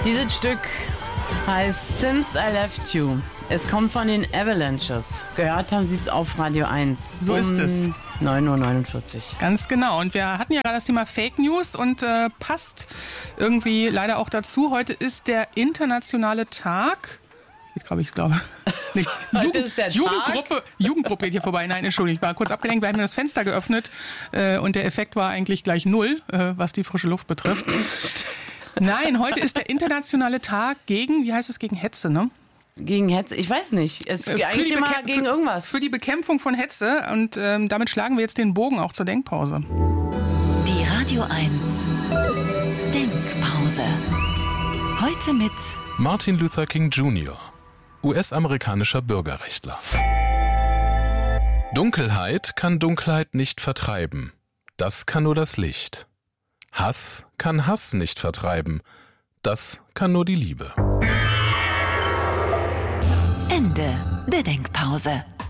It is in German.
Dieses Stück heißt Since I Left You. Es kommt von den Avalanches. Gehört haben Sie es auf Radio 1. So ist es. 9:49 Uhr. Ganz genau. Und wir hatten ja gerade das Thema Fake News und passt irgendwie leider auch dazu. Heute ist der internationale Tag. Ich glaube. Nee, ist der Jugendgruppe geht hier vorbei. Nein, Entschuldigung, ich war kurz abgelenkt. Wir haben das Fenster geöffnet und der Effekt war eigentlich gleich 0, was die frische Luft betrifft. Nein, heute ist der internationale Tag gegen Hetze, ne? Gegen Hetze? Ich weiß nicht. Es ist eigentlich immer gegen irgendwas. Für die Bekämpfung von Hetze und damit schlagen wir jetzt den Bogen auch zur Denkpause. Die Radio 1 Denkpause. Heute mit Martin Luther King Jr., US-amerikanischer Bürgerrechtler. Dunkelheit kann Dunkelheit nicht vertreiben. Das kann nur das Licht. Hass kann Hass nicht vertreiben. Das kann nur die Liebe. Ende der Denkpause.